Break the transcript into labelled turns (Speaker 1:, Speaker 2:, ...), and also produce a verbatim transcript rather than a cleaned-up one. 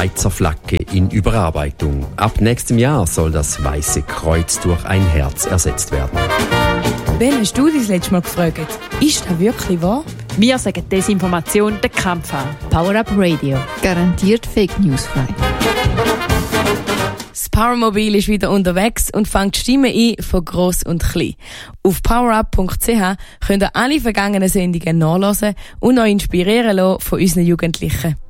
Speaker 1: Schweizer Flagge in Überarbeitung. Ab nächstem Jahr soll das Weiße Kreuz durch ein Herz ersetzt werden.
Speaker 2: Wen hast du das letzte Mal gefragt? Ist das wirklich wahr?
Speaker 3: Wir sagen Desinformation den Kampf an.
Speaker 4: Power Up Radio. Garantiert Fake News frei.
Speaker 2: Das Powermobil ist wieder unterwegs und fängt Stimmen ein von gross und klein. Auf powerup punkt c h könnt ihr alle vergangenen Sendungen nachhören und euch inspirieren lassen von unseren Jugendlichen.